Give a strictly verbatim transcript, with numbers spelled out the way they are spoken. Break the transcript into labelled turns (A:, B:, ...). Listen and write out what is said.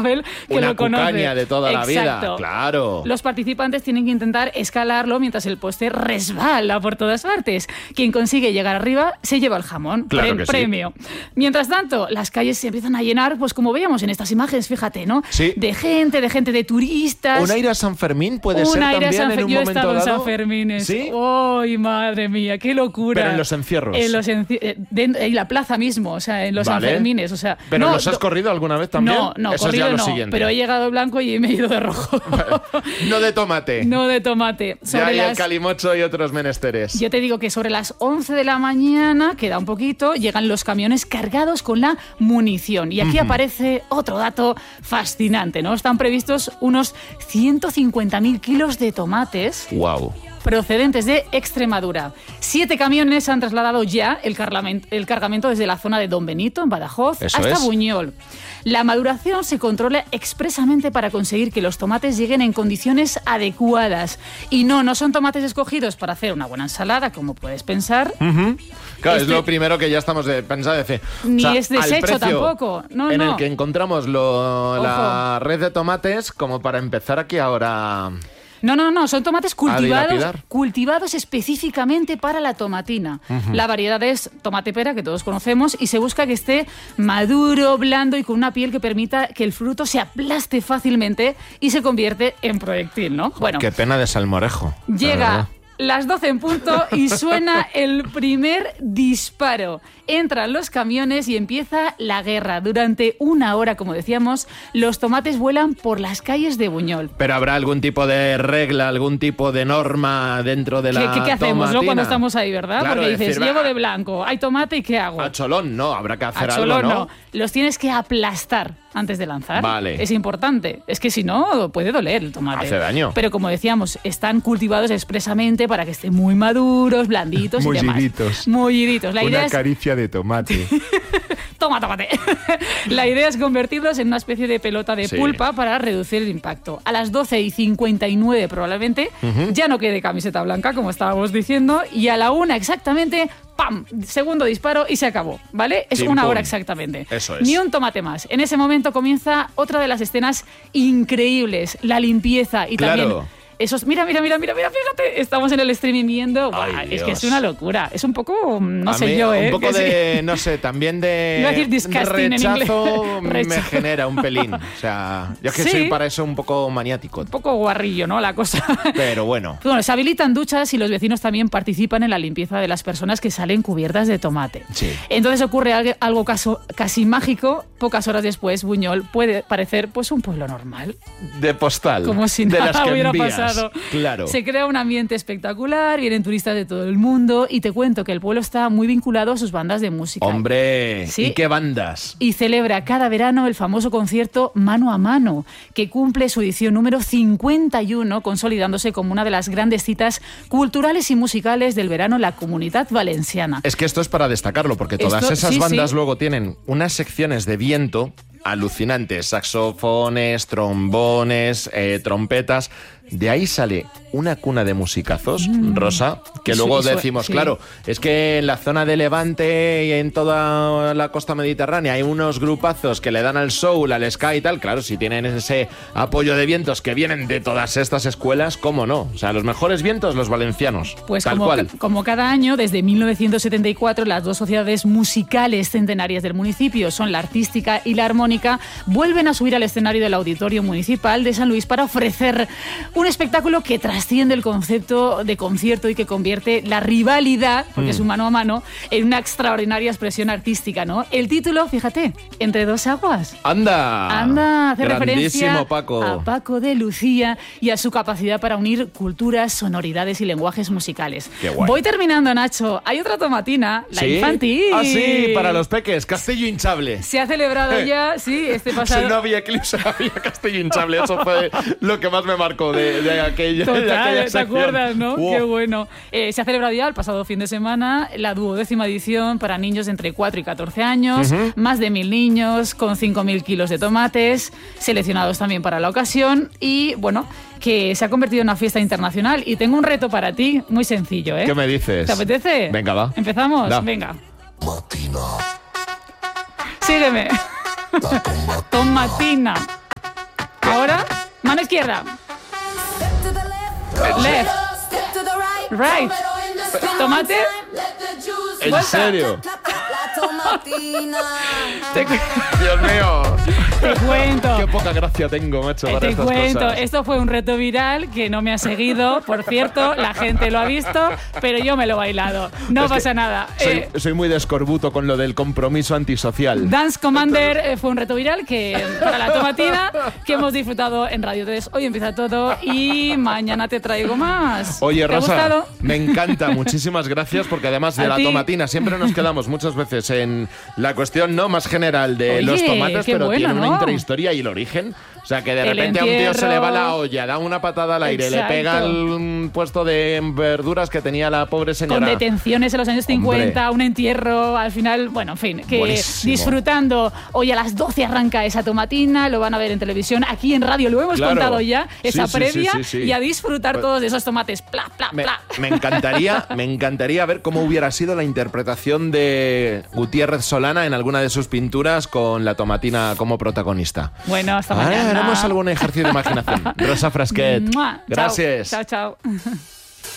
A: Mabel, que
B: Una
A: lo conoce.
B: Una cucaña de toda
A: Exacto.
B: la vida, claro.
A: Los participantes tienen que intentar escalarlo mientras el poste resbala por todas partes. Quien consigue llegar arriba se lleva el jamón,
B: claro
A: pre-
B: que sí.
A: premio. Mientras tanto, las calles se empiezan a llenar, pues como veíamos en estas imágenes, fíjate, ¿no?
B: Sí.
A: De gente, de gente, de turistas.
B: ¿Un aire a San Fermín puede
A: Un
B: ser
A: aire a
B: también
A: San Fer-
B: en un
A: Yo he
B: momento
A: estado
B: dado?
A: en San Fermines.
B: ¿Sí?
A: ¡Ay, madre mía! ¡Qué locura!
B: Pero en los encierros.
A: En, los enci- eh, de- en la plaza mismo, o sea, en los
B: Vale.
A: San Fermines. O sea,
B: ¿Pero
A: no,
B: los has
A: do-
B: corrido alguna vez también?
A: No, no,
B: Eso
A: corrido
B: es ya lo
A: no,
B: siguiente.
A: pero he llegado blanco y me he ido de rojo.
B: No de tomate.
A: No de tomate.
B: Ya
A: Sobre
B: hay el
A: las...
B: calimocho y otros menesteres.
A: Yo te digo que sobre las once de la mañana, queda un poquito, llegan los camiones cargados con la munición. Y aquí uh-huh. aparece otro dato fascinante, ¿no? Están previstos unos ciento cincuenta mil kilos de tomates.
B: ¡Wow!
A: Procedentes de Extremadura. Siete camiones han trasladado ya el, cargamento, el cargamento desde la zona de Don Benito, en Badajoz,
B: Eso
A: hasta
B: es.
A: Buñol. La maduración se controla expresamente para conseguir que los tomates lleguen en condiciones adecuadas. Y no, no son tomates escogidos para hacer una buena ensalada, como puedes pensar.
B: Uh-huh. Claro,
A: Este-
B: es lo primero que ya estamos de pensar de hacer.
A: Ni
B: O sea,
A: es desecho
B: al precio
A: tampoco. No,
B: en
A: no.
B: el que encontramos lo- la red de tomates, como para empezar aquí ahora.
A: No, no, no, son tomates cultivados,
B: dilapidar.
A: cultivados específicamente para la tomatina. Uh-huh. La variedad es tomate pera, que todos conocemos, y se busca que esté maduro, blando y con una piel que permita que el fruto se aplaste fácilmente y se convierte en proyectil, ¿no? Bueno,
B: Qué pena de salmorejo. la
A: llega
B: verdad.
A: las doce en punto y suena el primer disparo. Entran los camiones y empieza la guerra. Durante una hora, como decíamos, los tomates vuelan por las calles de Buñol.
B: Pero habrá algún tipo de regla, algún tipo de norma dentro de la
A: ¿Qué, qué, qué hacemos,
B: tomatina?
A: ¿no? Cuando estamos ahí, ¿verdad?
B: Claro,
A: Porque dices,
B: decir, va,
A: llevo de blanco, hay tomate y ¿qué hago?
B: A cholón, no, habrá que hacer
A: A
B: algo,
A: cholón,
B: ¿no?
A: no. Los tienes que aplastar antes de lanzar.
B: Vale.
A: Es importante. Es que si no, puede doler el tomate.
B: Hace daño.
A: Pero como decíamos, están cultivados expresamente para que estén muy maduros, blanditos y demás.
C: Mulliditos.
A: Mulliditos. La idea
C: Una
A: es...
C: caricia de tomate.
A: Toma, tomate. La idea es convertirlos en una especie de pelota de
B: Sí.
A: pulpa para reducir el impacto. A las doce y cincuenta y nueve probablemente uh-huh. ya no quede camiseta blanca, como estábamos diciendo, y a la una exactamente, ¡pam! Segundo disparo y se acabó, ¿vale? Es
B: Pim,
A: una
B: pum.
A: hora exactamente.
B: Eso es.
A: Ni un tomate más. En ese momento comienza otra de las escenas increíbles, la limpieza y
B: Claro.
A: también... Esos, mira, mira, mira, mira, mira, fíjate, estamos en el streaming viendo.
B: Ay,
A: Buah, es
B: Dios.
A: que es una locura. Es un poco, no
B: A
A: sé
B: mí
A: yo, ¿eh?
B: Un poco
A: Que sí.
B: de, no sé, también de
A: Iba a decir disgusting en
B: rechazo
A: inglés.
B: me
A: Rechazo.
B: genera un pelín. O sea, yo es que
A: Sí.
B: soy para eso un poco maniático.
A: Un poco guarrillo, ¿no? La cosa.
B: Pero bueno.
A: Bueno, se habilitan duchas y los vecinos también participan en la limpieza de las personas que salen cubiertas de tomate.
B: Sí.
A: Entonces ocurre algo, algo caso, casi mágico. Pocas horas después, Buñol puede parecer pues un pueblo normal.
B: De postal.
A: Como si
B: de
A: nada
B: las que
A: hubiera
B: envías.
A: pasado.
B: Claro.
A: Se crea un ambiente espectacular, vienen turistas de todo el mundo y te cuento que el pueblo está muy vinculado a sus bandas de música.
B: Hombre,
A: Sí.
B: ¿y qué bandas?
A: Y celebra cada verano el famoso concierto Mano a Mano, que cumple su edición número cincuenta y uno, consolidándose como una de las grandes citas culturales y musicales del verano en la Comunidad Valenciana.
B: Es que esto es para destacarlo, porque todas
A: Esto-
B: esas
A: sí,
B: bandas
A: sí.
B: luego tienen unas secciones de viento alucinantes, saxofones, trombones, eh, trompetas. De ahí sale una cuna de musicazos, mm. Rosa, que
A: Y su-
B: luego
A: y su-
B: decimos,
A: sí.
B: claro, es que en la zona de Levante y en toda la costa mediterránea hay unos grupazos que le dan al soul, al ska y tal. Claro, si tienen ese apoyo de vientos que vienen de todas estas escuelas, ¿cómo no? O sea, los mejores vientos, los valencianos,
A: Pues
B: tal
A: como,
B: cual.
A: como cada año, desde mil novecientos setenta y cuatro, las dos sociedades musicales centenarias del municipio, son la artística y la armónica, vuelven a subir al escenario del Auditorio Municipal de San Luis para ofrecer un espectáculo que trasciende el concepto de concierto y que convierte la rivalidad, porque
B: Mm.
A: es un mano a mano, en una extraordinaria expresión artística, ¿no? El título, fíjate, Entre dos aguas.
B: ¡Anda!
A: Anda, hace
B: Grandísimo,
A: referencia
B: Paco.
A: a Paco de Lucía y a su capacidad para unir culturas, sonoridades y lenguajes musicales.
B: Qué guay.
A: Voy terminando, Nacho. Hay otra tomatina, la
B: ¿Sí?
A: infantil.
B: Ah, sí, para los peques, Castillo Hinchable.
A: Se ha celebrado ya, sí, este pasado...
B: Si no había eclipse, había Castillo Hinchable. Eso fue lo que más me marcó de, de aquella, de
A: Total,
B: aquella
A: ¿te
B: sección.
A: acuerdas, no?
B: Wow.
A: Qué bueno. Eh, se ha celebrado ya el pasado fin de semana la duodécima edición para niños de entre cuatro y catorce años, uh-huh. más de mil niños con cinco mil kilos de tomates, seleccionados también para la ocasión y, bueno, que se ha convertido en una fiesta internacional. Y tengo un reto para ti, muy sencillo, ¿eh?
B: ¿Qué me dices?
A: ¿Te apetece?
B: Venga, va.
A: ¿Empezamos?
B: Da.
A: Venga. Sígueme. Tomatina. Ahora, mano izquierda. Left. Right. Tomate.
B: ¿En
A: Vuelta.
B: serio?
A: Te,
B: Dios mío.
A: te cuento.
B: Qué poca gracia tengo, macho, para
A: Te
B: estas
A: cuento,
B: cosas.
A: esto fue un reto viral que no me ha seguido, por cierto, la gente lo ha visto, pero yo me lo he bailado. No
B: Es que
A: pasa nada.
B: Soy,
A: Eh,
B: soy muy de escorbuto con lo del compromiso antisocial.
A: Dance Commander eh, fue un reto viral que para la tomatina que hemos disfrutado en Radio tres. Hoy empieza todo y mañana te traigo más.
B: Oye,
A: ¿Te ha
B: Rosa,
A: gustado?
B: me encanta, muchísimas gracias, porque además de
A: A
B: la
A: ti.
B: tomatina siempre nos quedamos muchas veces en la cuestión no más general de
A: Oye,
B: los tomates,
A: qué
B: pero
A: bueno,
B: tiene una
A: ¿no?
B: intrahistoria y el origen. O sea, que de
A: El
B: repente a un tío se le va la
A: entierro.
B: olla, da una patada al aire,
A: Exacto.
B: le pega el puesto de verduras que tenía la pobre señora.
A: Con detenciones en los años cincuenta, un entierro, al final, bueno, en fin, que
B: Buenísimo.
A: disfrutando. Hoy a las doce arranca esa tomatina, lo van a ver en televisión, aquí en radio lo hemos
B: Claro.
A: contado ya, esa
B: Sí, sí,
A: previa,
B: sí, sí, sí.
A: y a disfrutar todos de esos tomates, pla, pla,
B: Me,
A: pla.
B: me encantaría, me encantaría ver cómo hubiera sido la interpretación de Gutiérrez Solana en alguna de sus pinturas con la tomatina como protagonista.
A: Bueno, hasta
B: Ah,
A: mañana.
B: haremos algún ejercicio de imaginación. Rosa Frasquet,
A: Mua. Chao.
B: gracias.
A: Chao, chao.